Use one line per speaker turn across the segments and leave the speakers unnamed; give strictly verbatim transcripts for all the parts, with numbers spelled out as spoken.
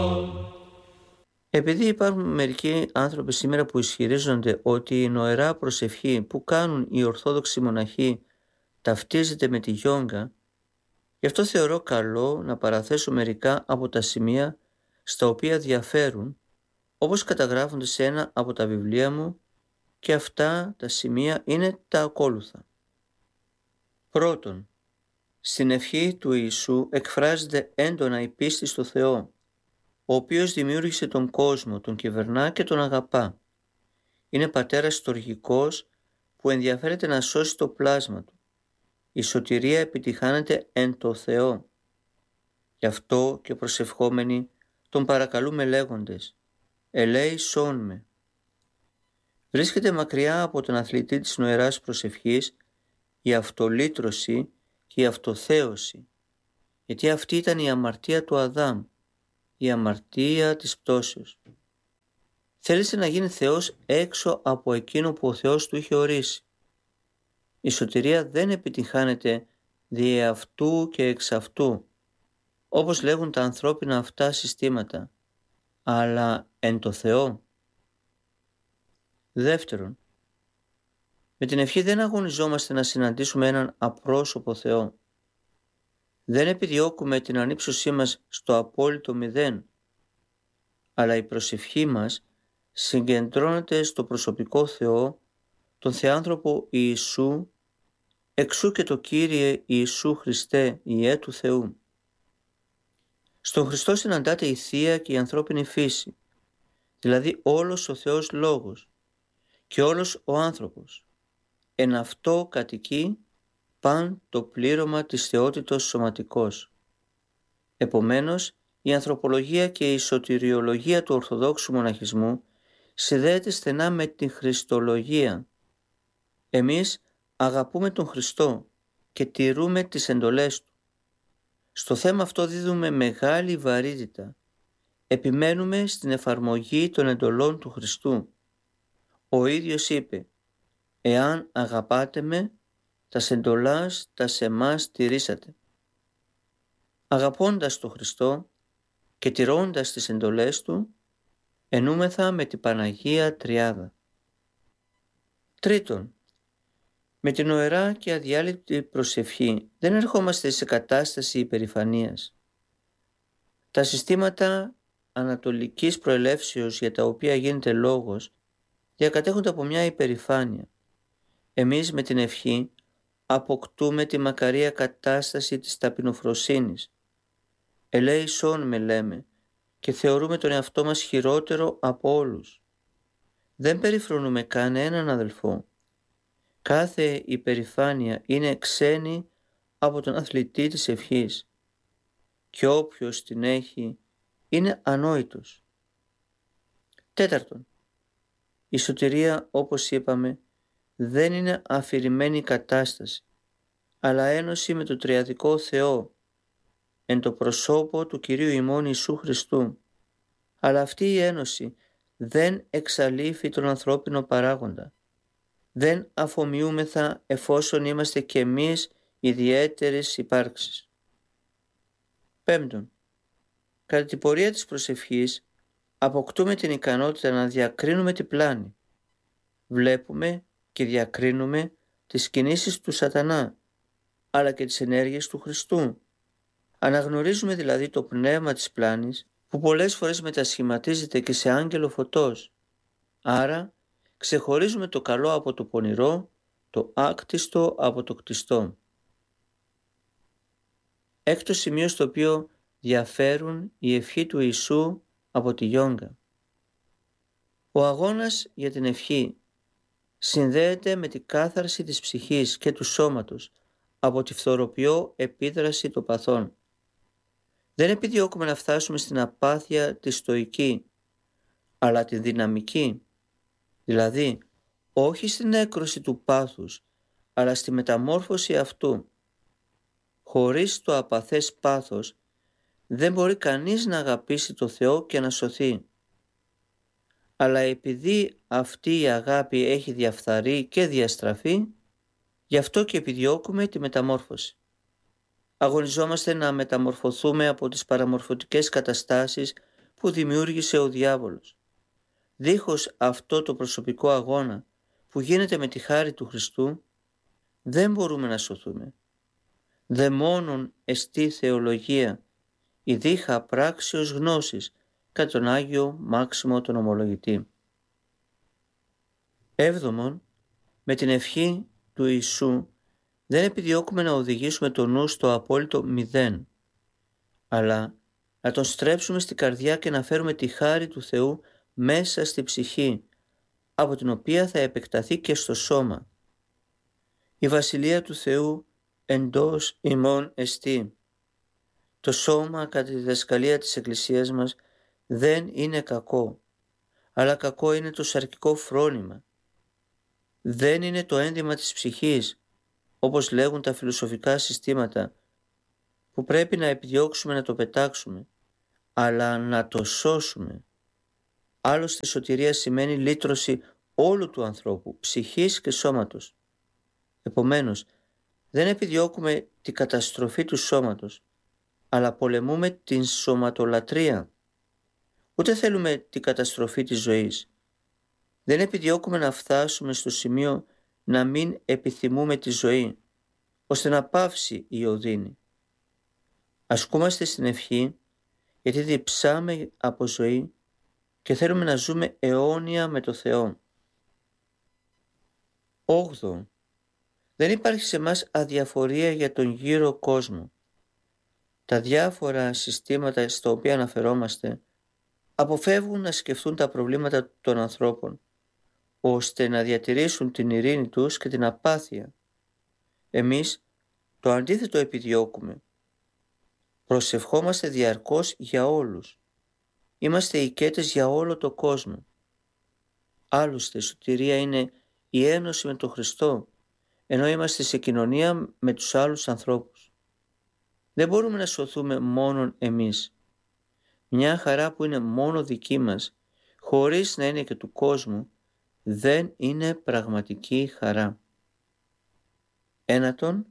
Επειδή υπάρχουν μερικοί άνθρωποι σήμερα που ισχυρίζονται ότι η νοερά προσευχή που κάνουν οι Ορθόδοξοι μοναχοί ταυτίζεται με τη γιόγκα, γι' αυτό θεωρώ καλό να παραθέσω μερικά από τα σημεία στα οποία διαφέρουν, όπως καταγράφονται σε ένα από τα βιβλία μου, και αυτά τα σημεία είναι τα ακόλουθα. Πρώτον, στην ευχή του Ιησού εκφράζεται έντονα η πίστη στο Θεό, ο οποίος δημιούργησε τον κόσμο, τον κυβερνά και τον αγαπά. Είναι πατέρας στοργικός που ενδιαφέρεται να σώσει το πλάσμα του. Η σωτηρία επιτυχάνεται εν το Θεό. Γι' αυτό και προσευχόμενοι τον παρακαλούμε λέγοντες «Ελέησόν με». Βρίσκεται μακριά από τον αθλητή της νοεράς προσευχής η αυτολύτρωση και η αυτοθέωση, γιατί αυτή ήταν η αμαρτία του Αδάμ, η αμαρτία της πτώσεως. Θέλησε να γίνει Θεός έξω από εκείνο που ο Θεός του είχε ορίσει. Η σωτηρία δεν επιτυχάνεται δι' αυτού και εξ αυτού, όπως λέγουν τα ανθρώπινα αυτά συστήματα, αλλά εν το Θεό. Δεύτερον, με την ευχή δεν αγωνιζόμαστε να συναντήσουμε έναν απρόσωπο Θεό. Δεν επιδιώκουμε την ανύψωσή μας στο απόλυτο μηδέν, αλλά η προσευχή μας συγκεντρώνεται στο προσωπικό Θεό, τον Θεάνθρωπο Ιησού, εξού και το Κύριε Ιησού Χριστέ, Υιέ του Θεού. Στον Χριστό συναντάται η Θεία και η ανθρώπινη φύση, δηλαδή όλος ο Θεός Λόγος και όλος ο άνθρωπος. Εν αυτό κατοικεί παν το πλήρωμα της θεότητος σωματικός. Επομένως, η ανθρωπολογία και η σωτηριολογία του Ορθοδόξου μοναχισμού συνδέεται στενά με την Χριστολογία. Εμείς αγαπούμε τον Χριστό και τηρούμε τις εντολές Του. Στο θέμα αυτό δίδουμε μεγάλη βαρύτητα. Επιμένουμε στην εφαρμογή των εντολών του Χριστού. Ο ίδιος είπε «Εάν αγαπάτε με, τας εντολάς τας εμάς τηρήσατε». Αγαπώντας τον Χριστό και τηρώντας τις εντολές Του, ενούμεθα με την Παναγία Τριάδα. Τρίτον, με την νοερά και αδιάλειπτη προσευχή δεν ερχόμαστε σε κατάσταση υπερηφανίας. Τα συστήματα ανατολικής προελεύσεως για τα οποία γίνεται λόγος διακατέχονται από μια υπερηφάνεια. Εμείς με την ευχή αποκτούμε τη μακαρία κατάσταση της ταπεινοφροσύνης. Ελέησόν με λέμε και θεωρούμε τον εαυτό μας χειρότερο από όλους. Δεν περιφρονούμε κανέναν αδελφό. Κάθε υπερηφάνεια είναι ξένη από τον αθλητή της ευχής και όποιος την έχει είναι ανόητος. Τέταρτον, η σωτηρία, όπως είπαμε, δεν είναι αφηρημένη κατάσταση, αλλά ένωση με το τριαδικό Θεό, εν το προσώπο του Κυρίου ημών Ιησού Χριστού. Αλλά αυτή η ένωση δεν εξαλείφει τον ανθρώπινο παράγοντα. Δεν αφομοιούμεθα εφόσον είμαστε κι εμείς ιδιαίτερες υπάρξεις. Πέμπτον, κατά την πορεία της προσευχής αποκτούμε την ικανότητα να διακρίνουμε την πλάνη. Βλέπουμε και διακρίνουμε τις κινήσεις του σατανά, αλλά και τις ενέργειες του Χριστού. Αναγνωρίζουμε δηλαδή το πνεύμα της πλάνης που πολλές φορές μετασχηματίζεται και σε άγγελο φωτός. Άρα ξεχωρίζουμε το καλό από το πονηρό, το άκτιστο από το κτιστό. Έκτο σημείο στο οποίο διαφέρουν η ευχή του Ιησού από τη γιόγκα. Ο αγώνας για την ευχή συνδέεται με την κάθαρση της ψυχής και του σώματος από τη φθοροποιώ επίδραση των παθών. Δεν επιδιώκουμε να φτάσουμε στην απάθεια τη στοική, αλλά τη δυναμική, δηλαδή όχι στην έκρωση του πάθους, αλλά στη μεταμόρφωση αυτού. Χωρίς το απαθές πάθος δεν μπορεί κανείς να αγαπήσει το Θεό και να σωθεί. Αλλά επειδή αυτή η αγάπη έχει διαφθαρεί και διαστραφεί, γι' αυτό και επιδιώκουμε τη μεταμόρφωση. Αγωνιζόμαστε να μεταμορφωθούμε από τις παραμορφωτικές καταστάσεις που δημιούργησε ο διάβολος. Δίχως αυτό το προσωπικό αγώνα που γίνεται με τη χάρη του Χριστού, δεν μπορούμε να σωθούμε. Δε μόνον εστί θεολογία, η δίχα πράξεως γνώσης, κατά τον Άγιο Μάξιμο τον Ομολογητή. Έβδομον, με την ευχή του Ιησού δεν επιδιώκουμε να οδηγήσουμε το νου στο απόλυτο μηδέν, αλλά να τον στρέψουμε στην καρδιά και να φέρουμε τη χάρη του Θεού μέσα στη ψυχή, από την οποία θα επεκταθεί και στο σώμα. Η Βασιλεία του Θεού εντός ημών εστί. Το σώμα κατά τη διδασκαλία της Εκκλησίας μας δεν είναι κακό, αλλά κακό είναι το σαρκικό φρόνημα. Δεν είναι το ένδυμα της ψυχής, όπως λέγουν τα φιλοσοφικά συστήματα, που πρέπει να επιδιώξουμε να το πετάξουμε, αλλά να το σώσουμε. Άλλωστε, σωτηρία σημαίνει λύτρωση όλου του ανθρώπου, ψυχής και σώματος. Επομένως, δεν επιδιώκουμε την καταστροφή του σώματος, αλλά πολεμούμε την σωματολατρεία. Ούτε θέλουμε την καταστροφή της ζωής. Δεν επιδιώκουμε να φτάσουμε στο σημείο να μην επιθυμούμε τη ζωή, ώστε να πάυσει η οδύνη. Ασκούμαστε στην ευχή, γιατί διψάμε από ζωή και θέλουμε να ζούμε αιώνια με το Θεό. Όγδοο. Δεν υπάρχει σε μας αδιαφορία για τον γύρο κόσμο. Τα διάφορα συστήματα στα οποία αναφερόμαστε αποφεύγουν να σκεφτούν τα προβλήματα των ανθρώπων, ώστε να διατηρήσουν την ειρήνη τους και την απάθεια. Εμείς το αντίθετο επιδιώκουμε. Προσευχόμαστε διαρκώς για όλους. Είμαστε οικέτες για όλο το κόσμο. Άλλωστε, η σωτηρία είναι η ένωση με τον Χριστό, ενώ είμαστε σε κοινωνία με τους άλλους ανθρώπους. Δεν μπορούμε να σωθούμε μόνον εμείς. Μια χαρά που είναι μόνο δική μας, χωρίς να είναι και του κόσμου, δεν είναι πραγματική χαρά. Ένατον,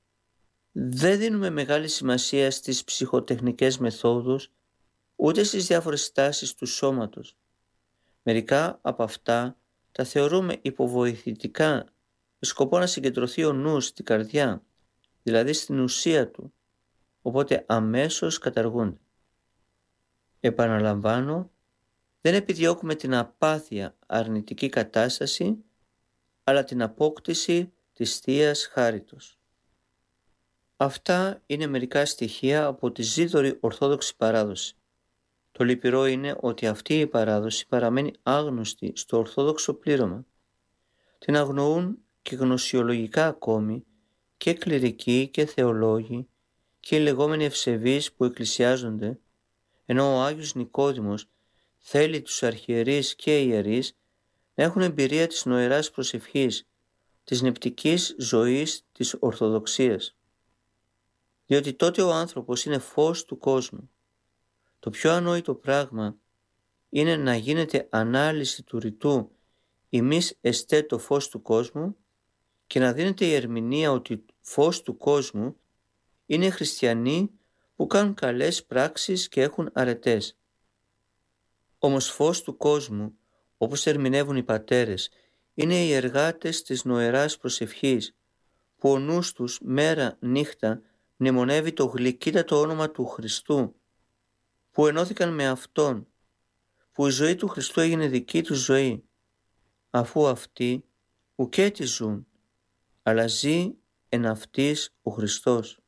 δεν δίνουμε μεγάλη σημασία στις ψυχοτεχνικές μεθόδους, ούτε στις διάφορες στάσεις του σώματος. Μερικά από αυτά τα θεωρούμε υποβοηθητικά, με σκοπό να συγκεντρωθεί ο νους στην καρδιά, δηλαδή στην ουσία του, οπότε αμέσως καταργούνται. Επαναλαμβάνω, δεν επιδιώκουμε την απάθεια αρνητική κατάσταση, αλλά την απόκτηση της Θείας Χάριτος. Αυτά είναι μερικά στοιχεία από τη ζήτορη Ορθόδοξη παράδοση. Το λυπηρό είναι ότι αυτή η παράδοση παραμένει άγνωστη στο Ορθόδοξο πλήρωμα. Την αγνοούν και γνωσιολογικά ακόμη και κληρικοί και θεολόγοι και οι λεγόμενοι ευσεβείς που εκκλησιάζονται, ενώ ο Άγιος Νικόδημος θέλει τους αρχιερείς και ιερείς να έχουν εμπειρία της νοεράς προσευχής, της νηπτικής ζωής της Ορθοδοξίας. Διότι τότε ο άνθρωπος είναι φως του κόσμου. Το πιο ανόητο πράγμα είναι να γίνεται ανάλυση του ρητού «ημείς εστέ το φως του κόσμου» και να δίνεται η ερμηνεία ότι φως του κόσμου είναι χριστιανοί που κάνουν καλές πράξεις και έχουν αρετές. Όμως φως του κόσμου, όπως ερμηνεύουν οι πατέρες, είναι οι εργάτες της νοεράς προσευχής, που ο νους τους μέρα νύχτα μνημονεύει το γλυκύτατο όνομα του Χριστού, που ενώθηκαν με Αυτόν, που η ζωή του Χριστού έγινε δική τους ζωή, αφού αυτοί ουκέ τη ζουν, αλλά ζει εν αυτής ο Χριστός.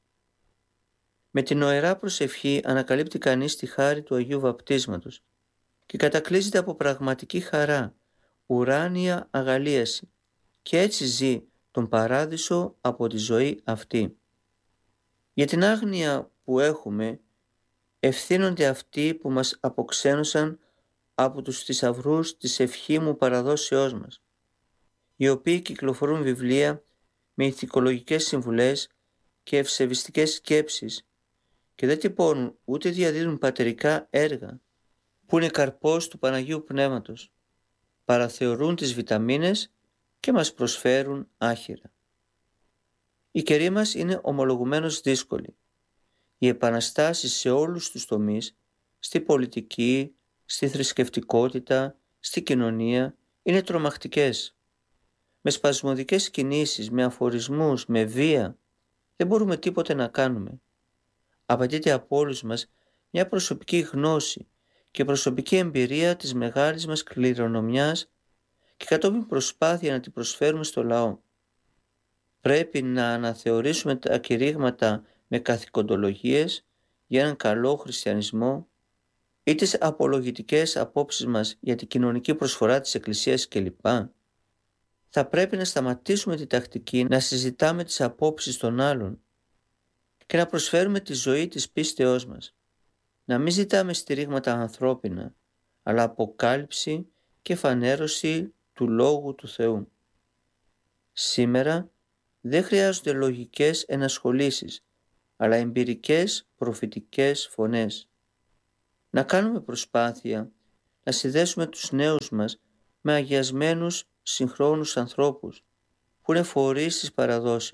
Με την νοερά προσευχή ανακαλύπτει κανείς τη χάρη του Αγίου Βαπτίσματος και κατακλείζεται από πραγματική χαρά, ουράνια αγαλίαση, και έτσι ζει τον παράδεισο από τη ζωή αυτή. Για την άγνοια που έχουμε ευθύνονται αυτοί που μας αποξένωσαν από τους θησαυρούς της ευχήμου παραδόσεώς μας, οι οποίοι κυκλοφορούν βιβλία με ηθικολογικές συμβουλές και ευσεβιστικές σκέψεις και δεν τυπώνουν ούτε διαδίδουν πατερικά έργα που είναι καρπός του Παναγίου Πνεύματος, παραθεωρούν τις βιταμίνες και μας προσφέρουν άχυρα. Η καιρή μας είναι ομολογουμένως δύσκολη. Οι επαναστάσεις σε όλους τους τομείς στη πολιτική, στη θρησκευτικότητα, στη κοινωνία είναι τρομακτικές. Με σπασμωδικές κινήσεις, με αφορισμούς, με βία δεν μπορούμε τίποτε να κάνουμε. Απαιτείται από όλους μας μια προσωπική γνώση και προσωπική εμπειρία της μεγάλης μας κληρονομιάς και κατόπιν προσπάθεια να την προσφέρουμε στο λαό. Πρέπει να αναθεωρήσουμε τα κηρύγματα με καθηκοντολογίες για έναν καλό χριστιανισμό ή τις απολογητικές απόψεις μας για την κοινωνική προσφορά της Εκκλησίας κλπ. Θα πρέπει να σταματήσουμε τη τακτική να συζητάμε τις απόψεις των άλλων και να προσφέρουμε τη ζωή της πίστεώς μας. Να μην ζητάμε στηρίγματα ανθρώπινα, αλλά αποκάλυψη και φανέρωση του Λόγου του Θεού. Σήμερα δεν χρειάζονται λογικές ενασχολήσεις, αλλά εμπειρικές προφητικές φωνές. Να κάνουμε προσπάθεια να συνδέσουμε τους νέους μας με αγιασμένους συγχρόνους ανθρώπους που είναι φορείς της παραδόσεως.